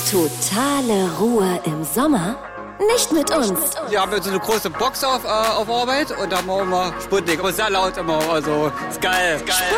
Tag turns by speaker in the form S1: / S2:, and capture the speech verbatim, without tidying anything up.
S1: Totale Ruhe im Sommer? Nicht mit uns.
S2: Wir haben jetzt so eine große Box auf, äh, auf Arbeit und da machen wir Sputnik. Aber sehr laut immer, also ist geil. Ist geil.